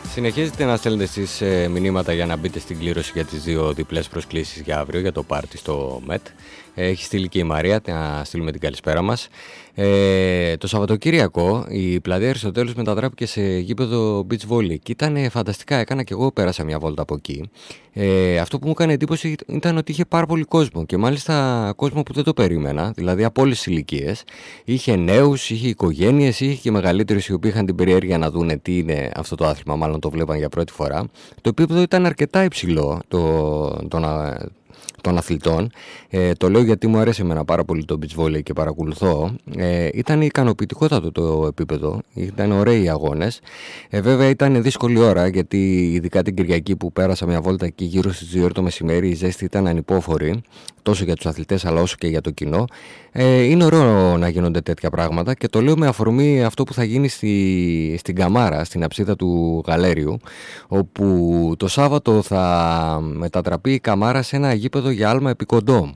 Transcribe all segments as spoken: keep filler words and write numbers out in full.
Συνεχίζετε να στέλνετε εσείς ε, μηνύματα για να μπείτε στην κλήρωση για τις δύο διπλές προσκλήσεις για αύριο για το πάρτι στο ΜΕΤ. Ε, έχει στείλει και η Μαρία, να στείλουμε την καλησπέρα μας. Ε, το Σαββατοκύριακο η πλατεία Αριστοτέλους μετατράπηκε σε γήπεδο beach volley και ήταν φανταστικά. Έκανα και εγώ, πέρασα μια βόλτα από εκεί. Ε, αυτό που μου έκανε εντύπωση ήταν ότι είχε πάρα πολύ κόσμο και μάλιστα κόσμο που δεν το περίμενα, δηλαδή από όλες τις ηλικίες. Είχε νέους, είχε οικογένειες, είχε και μεγαλύτερους οι οποίοι είχαν την περιέργεια να δούνε τι είναι αυτό το άθλημα, μάλλον το βλέπαν για πρώτη φορά. Το επίπεδο ήταν αρκετά υψηλό το, το, των αθλητών. Ε, το λέω γιατί μου αρέσει εμένα πάρα πολύ το beach volley και παρακολουθώ. Ε, ήταν ικανοποιητικότατο το επίπεδο, ήταν ωραίοι οι αγώνες. Ε, βέβαια ήταν δύσκολη ώρα, γιατί ειδικά την Κυριακή που πέρασα μια βόλτα εκεί γύρω στις δύο ώρες το μεσημέρι, η ζέστη ήταν ανυπόφορη, τόσο για τους αθλητές αλλά όσο και για το κοινό. Ε, είναι ωραίο να γίνονται τέτοια πράγματα και το λέω με αφορμή αυτό που θα γίνει στη, στην Καμάρα, στην αψίδα του Γαλέριου, όπου το Σάββατο θα μετατραπεί η Καμάρα σε ένα γήπεδο για άλμα επικοντό.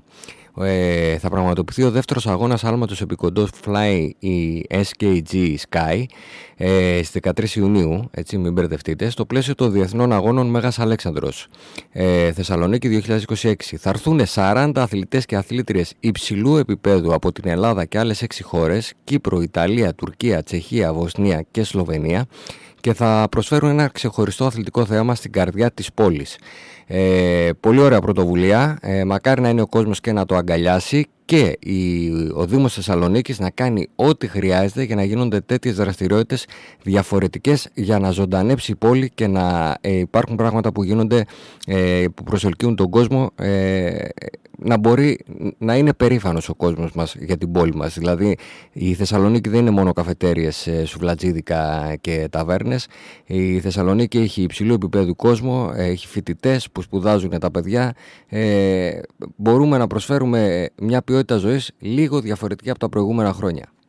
Ε, θα πραγματοποιηθεί ο δεύτερος αγώνας άλματος επικοντός Fly η ες κέι τζι Sky ε, στις δεκατρείς Ιουνίου, έτσι μην μπερδευτείτε, στο πλαίσιο των Διεθνών Αγώνων Μέγας Αλέξανδρος, ε, Θεσσαλονίκη δύο χιλιάδες είκοσι έξι. Θα έρθουν σαράντα αθλητές και αθλήτριες υψηλού επίπεδου από την Ελλάδα και άλλες έξι χώρες, Κύπρο, Ιταλία, Τουρκία, Τσεχία, Βοσνία και Σλοβενία, και θα προσφέρουν ένα ξεχωριστό αθλητικό θέαμα στην καρδιά της πόλης. Ε, πολύ ωραία πρωτοβουλία, ε, μακάρι να είναι ο κόσμος και να το αγκαλιάσει και η, ο Δήμος Θεσσαλονίκης να κάνει ό,τι χρειάζεται για να γίνονται τέτοιες δραστηριότητες διαφορετικές, για να ζωντανέψει η πόλη και να ε, υπάρχουν πράγματα που γίνονται, ε, που προσελκύουν τον κόσμο, ε, να μπορεί να είναι περήφανος ο κόσμος μας για την πόλη μας. Δηλαδή η Θεσσαλονίκη δεν είναι μόνο καφετέριες, σουβλατζίδικα και ταβέρνες. Η Θεσσαλονίκη έχει υψηλού επίπεδου κόσμο, έχει φοιτητές που σπουδάζουν τα παιδιά. Ε, μπορούμε να προσφέρουμε μια ποιότητα ζωής λίγο διαφορετική από τα προηγούμενα χρόνια.